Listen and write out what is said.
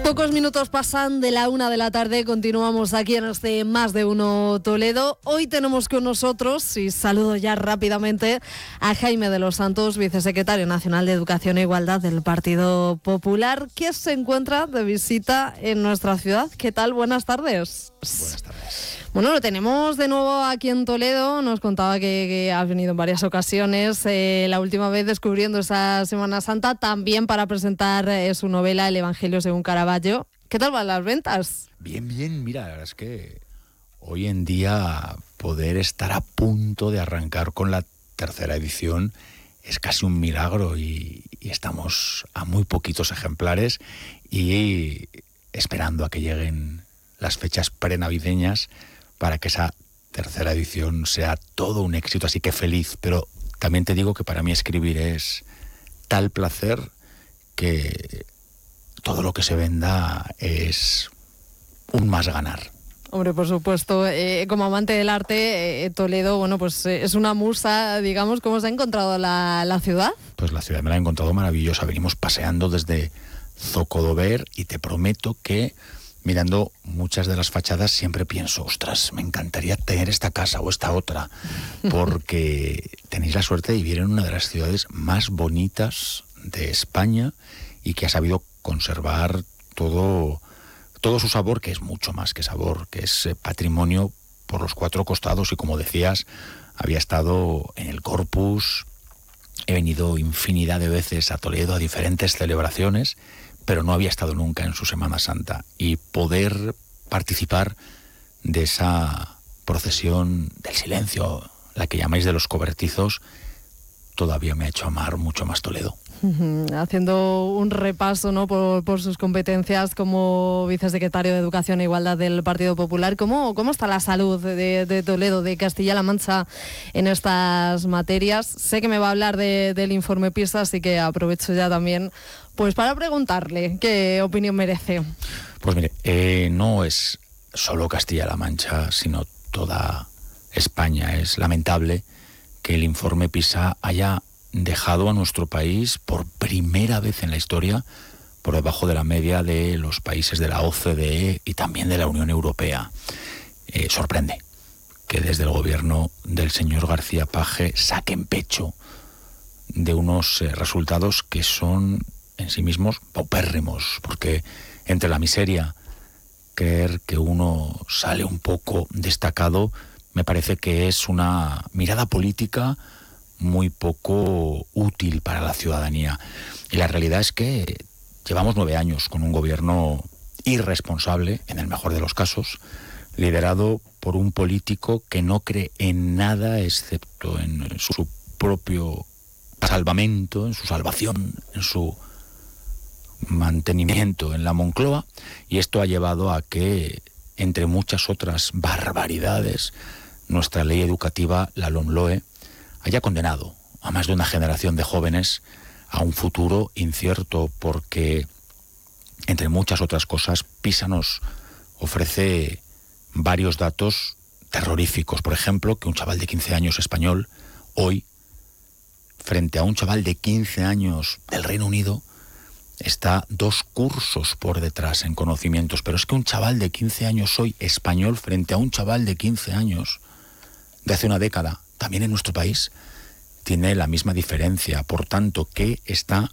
Pocos minutos pasan de la 1 de la tarde, continuamos aquí en este Más de Uno Toledo. Hoy tenemos con nosotros, y saludo ya rápidamente, a Jaime de los Santos, vicesecretario nacional de Educación e Igualdad del Partido Popular, que se encuentra de visita en nuestra ciudad. ¿Qué tal? Buenas tardes. Buenas tardes. Bueno, lo tenemos de nuevo aquí en Toledo. Nos contaba que has venido en varias ocasiones, la última vez descubriendo esa Semana Santa, también para presentar su novela El Evangelio según Caravaggio. ¿Qué tal van las ventas? Bien, mira, la verdad es que hoy en día poder estar a punto de arrancar con la tercera edición es casi un milagro y estamos a muy poquitos ejemplares y esperando a que lleguen las fechas prenavideñas para que esa tercera edición sea todo un éxito, así que feliz. Pero también te digo que para mí escribir es tal placer que todo lo que se venda es un más ganar. Hombre, por supuesto, como amante del arte, Toledo, bueno, pues es una musa, digamos. ¿Cómo se ha encontrado la ciudad? Pues la ciudad me la he encontrado maravillosa. Venimos paseando desde Zocodover y te prometo que mirando muchas de las fachadas siempre pienso, ostras, me encantaría tener esta casa o esta otra, porque tenéis la suerte de vivir en una de las ciudades más bonitas de España y que ha sabido conservar todo su sabor, que es mucho más que sabor, que es patrimonio por los cuatro costados. Y como decías, había estado en el Corpus, he venido infinidad de veces a Toledo a diferentes celebraciones, pero no había estado nunca en su Semana Santa. Y poder participar de esa procesión del silencio, la que llamáis de los cobertizos, todavía me ha hecho amar mucho más Toledo. Haciendo un repaso, ¿no?, por sus competencias como vicesecretario de Educación e Igualdad del Partido Popular, ¿cómo está la salud de Toledo, de Castilla-La Mancha en estas materias? Sé que me va a hablar del informe PISA, así que aprovecho ya también pues para preguntarle qué opinión merece. Pues mire, no es solo Castilla-La Mancha, sino toda España. Es lamentable que el informe PISA haya dejado a nuestro país por primera vez en la historia por debajo de la media de los países de la OCDE y también de la Unión Europea. Sorprende que desde el gobierno del señor García Page saquen pecho de unos resultados que son en sí mismos paupérrimos, porque entre la miseria, creer que uno sale un poco destacado, me parece que es una mirada política muy poco útil para la ciudadanía. Y la realidad es que llevamos 9 años con un gobierno irresponsable, en el mejor de los casos, liderado por un político que no cree en nada excepto en su propio salvamento, en su salvación, en su mantenimiento en la Moncloa, y esto ha llevado a que, entre muchas otras barbaridades, nuestra ley educativa, la LOMLOE, haya condenado a más de una generación de jóvenes a un futuro incierto, porque, entre muchas otras cosas, PISA nos ofrece varios datos terroríficos. Por ejemplo, que un chaval de 15 años español, hoy, frente a un chaval de 15 años del Reino Unido, está 2 cursos por detrás en conocimientos. Pero es que un chaval de 15 años hoy español frente a un chaval de 15 años de hace una década, también en nuestro país, tiene la misma diferencia. Por tanto, ¿qué está